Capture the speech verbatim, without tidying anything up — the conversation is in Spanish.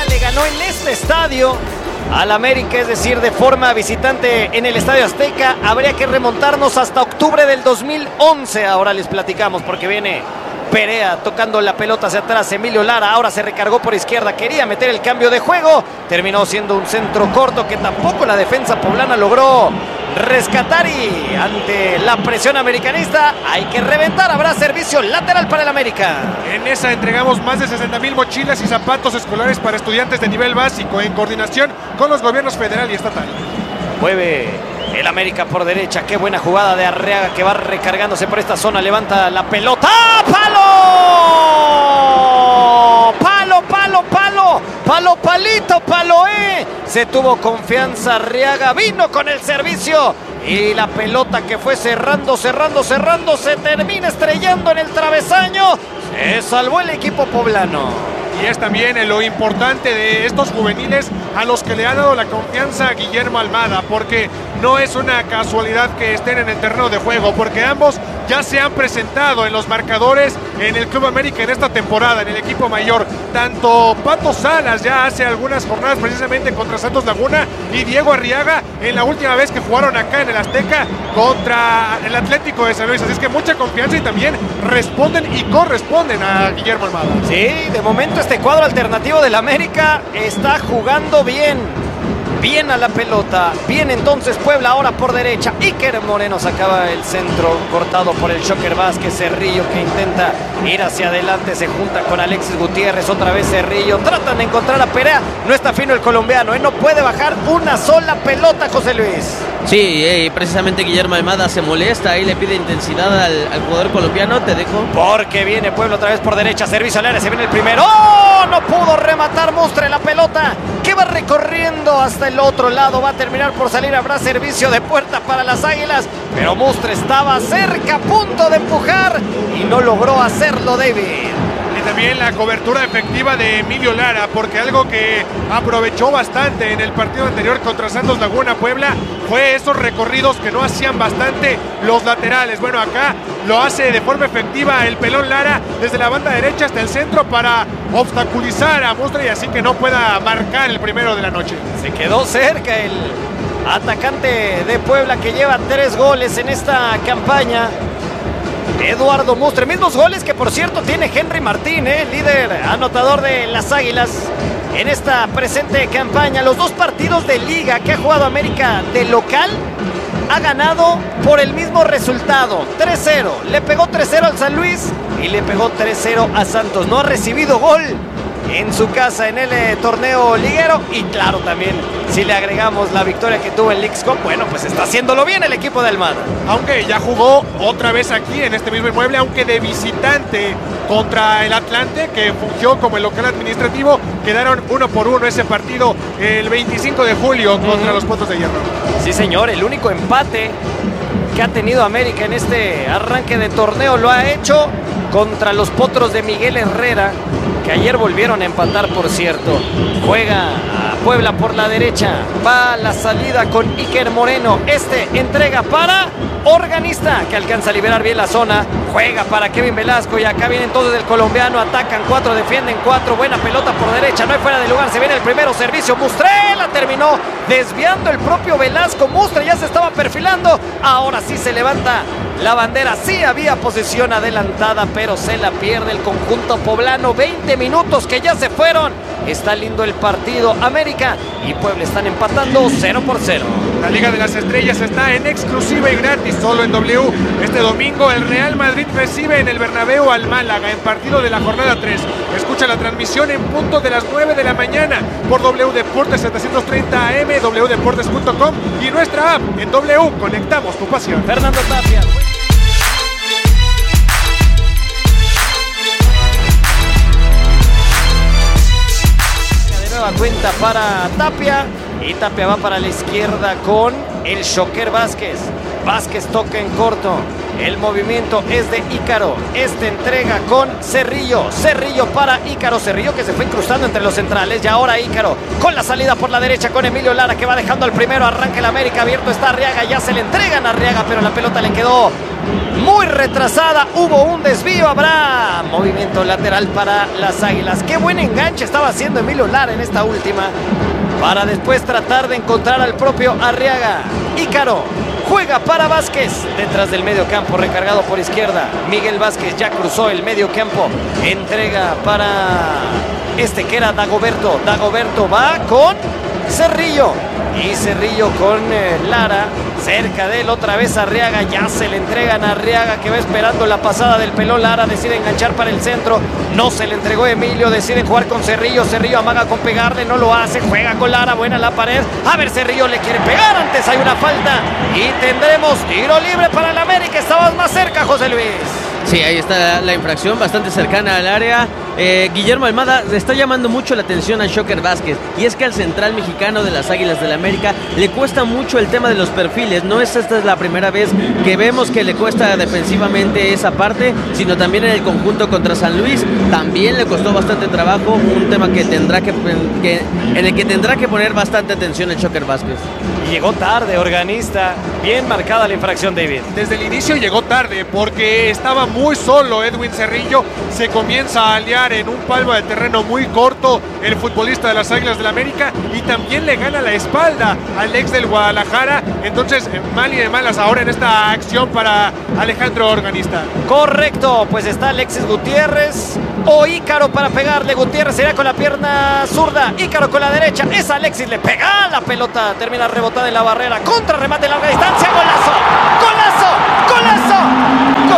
le ganó en este estadio al América, es decir, de forma visitante en el Estadio Azteca. Habría que remontarnos hasta octubre del dos mil once. Ahora les platicamos porque viene Perea tocando la pelota hacia atrás. Emilio Lara ahora se recargó por izquierda, quería meter el cambio de juego, terminó siendo un centro corto que tampoco la defensa poblana logró rescatar, y ante la presión americanista hay que reventar. Habrá servicio lateral para el América. En esa entregamos más de sesenta mil mochilas y zapatos escolares para estudiantes de nivel básico en coordinación con los gobiernos federal y estatal. Mueve el América por derecha. Qué buena jugada de Arriaga, que va recargándose por esta zona. Levanta la pelota. ¡Ah! ¡Palo! ¡Palo, palo, palo! ¡Palo, palito, palo, eh! Se tuvo confianza Arriaga. Vino con el servicio. Y la pelota que fue cerrando, cerrando, cerrando, se termina estrellando en el travesaño. Se salvó el equipo poblano. Y es también lo importante de estos juveniles a los que le ha dado la confianza a Guillermo Almada, porque no es una casualidad que estén en el terreno de juego, porque ambos ya se han presentado en los marcadores en el Club América en esta temporada, en el equipo mayor. Tanto Pato Salas ya hace algunas jornadas precisamente contra Santos Laguna, y Diego Arriaga en la última vez que jugaron acá en el Azteca contra el Atlético de San Luis. Así es que mucha confianza, y también responden y corresponden a Guillermo Almada. Sí, de momento este cuadro alternativo del América está jugando bien. Bien a la pelota. Bien entonces Puebla ahora por derecha. Iker Moreno sacaba el centro, cortado por el Shocker Vázquez. Cerrillo que intenta ir hacia adelante, se junta con Alexis Gutiérrez. Otra vez Cerrillo. Tratan de encontrar a Perea. No está fino el colombiano, ¿eh? No puede bajar una sola pelota, José Luis. Sí, eh, precisamente Guillermo Almada se molesta. Ahí le pide intensidad al, al jugador colombiano. Te dejo. Porque viene Puebla otra vez por derecha. Servicio al área. Se viene el primero. ¡Oh! No pudo rematar Mustre la pelota, que va recorriendo hasta el otro lado. Va a terminar por salir. Habrá servicio de puerta para las Águilas, pero Mustre estaba cerca, a punto de empujar, y no logró hacerlo, David. Y también la cobertura efectiva de Emilio Lara, porque algo que aprovechó bastante en el partido anterior contra Santos Laguna Puebla fue esos recorridos que no hacían bastante los laterales. Bueno, acá lo hace de forma efectiva el pelón Lara desde la banda derecha hasta el centro para obstaculizar a Mustre y así que no pueda marcar el primero de la noche. Se quedó cerca el atacante de Puebla, que lleva tres goles en esta campaña, Eduardo Mustre. Mismos goles que, por cierto, tiene Henry Martín, ¿eh? líder anotador de las Águilas en esta presente campaña. Los dos partidos de liga que ha jugado América de local ha ganado por el mismo resultado, tres cero. Le pegó tres cero al San Luis y le pegó tres cero a Santos. No ha recibido gol en su casa en el eh, torneo liguero. Y claro, también si le agregamos la victoria que tuvo en Leagues Cup, bueno, pues está haciéndolo bien el equipo de Almada. Aunque ya jugó otra vez aquí en este mismo inmueble, aunque de visitante contra el Atlante, que fungió como el local administrativo. Quedaron uno por uno ese partido el veinticinco de julio contra uh-huh. los Potros de Hierro. Sí, señor, el único empate que ha tenido América en este arranque de torneo lo ha hecho contra los Potros de Miguel Herrera, que ayer volvieron a empatar, por cierto. Juega a Puebla por la derecha, va la salida con Iker Moreno. Este entrega para Organista, que alcanza a liberar bien la zona. Juega para Kevin Velasco, y acá viene entonces el colombiano. Atacan cuatro, defienden cuatro. Buena pelota por derecha, no hay fuera de lugar. Se viene el primero, servicio. Mustre la terminó desviando el propio Velasco. Mustre ya se estaba perfilando. Ahora sí se levanta la bandera. Sí había posición adelantada, pero se la pierde el conjunto poblano. veinte minutos que ya se fueron. Está lindo el partido. América y Puebla están empatando cero por cero. La Liga de las Estrellas está en exclusiva y gratis solo en W. Este domingo el Real Madrid recibe en el Bernabéu al Málaga en partido de la jornada tres. Escucha la transmisión en punto de las nueve de la mañana por W Deportes setecientos treinta A M, w deportes punto com y nuestra app en W. Conectamos tu pasión. Fernando Tapia. Nueva cuenta para Tapia, y Tapia va para la izquierda con el Shocker Vázquez. Vázquez toca en corto, el movimiento es de Ícaro. Este entrega con Cerrillo. Cerrillo para Ícaro. Cerrillo que se fue incrustando entre los centrales, y ahora Ícaro con la salida por la derecha con Emilio Lara, que va dejando al primero. Arranca el América, abierto está Arriaga, ya se le entregan a Arriaga, pero la pelota le quedó muy retrasada, hubo un desvío, habrá movimiento lateral para las Águilas. Qué buen enganche estaba haciendo Emilio Lara en esta última, para después tratar de encontrar al propio Arriaga. Ícaro juega para Vázquez, detrás del medio campo, recargado por izquierda. Miguel Vázquez ya cruzó el medio campo, entrega para este que era Dagoberto. Dagoberto va con Cerrillo, y Cerrillo con eh, Lara, cerca de él otra vez Arriaga, ya se le entregan a Arriaga, que va esperando la pasada del pelón. Lara decide enganchar para el centro, no se le entregó Emilio, deciden jugar con Cerrillo. Cerrillo amaga con pegarle, no lo hace, juega con Lara, buena la pared, a ver, Cerrillo le quiere pegar, antes hay una falta y tendremos tiro libre para el América. Estabas más cerca, José Luis. Sí, ahí está la, la infracción, bastante cercana al área. Eh, Guillermo Almada le está llamando mucho la atención a Shocker Vázquez, y es que al central mexicano de las Águilas del América le cuesta mucho el tema de los perfiles. No es esta es la primera vez que vemos que le cuesta defensivamente esa parte, sino también en el conjunto contra San Luis también le costó bastante trabajo, un tema que tendrá que, que en el que tendrá que poner bastante atención el Shocker Vázquez. Llegó tarde, organista, bien marcada la infracción, David. Desde el inicio llegó tarde porque estaba muy solo Edwin Cerrillo, se comienza a aliar en un palmo de terreno muy corto el futbolista de las Águilas del América, y también le gana la espalda al ex del Guadalajara. Entonces, mal y de malas ahora en esta acción para Alejandro Organista. Correcto, pues está Alexis Gutiérrez o Ícaro para pegarle. Gutiérrez sería con la pierna zurda, Ícaro con la derecha, es Alexis, le pega la pelota, termina rebotada en la barrera, contra remate de larga distancia, golazo, golazo, golazo.